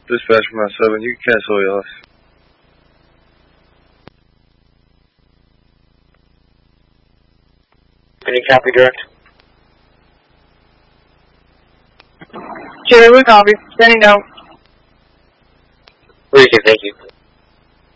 Dispatch from my 7, you can cancel your loss. Can you copy direct? Jerry, we copy. Sending down. Thank you.